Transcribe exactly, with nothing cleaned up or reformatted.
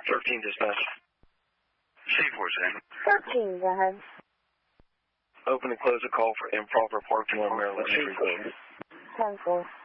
thirteen dispatch. C four, Sam. thirteen, go ahead. Open and close a call for improper parking on Maryland Street. ten four.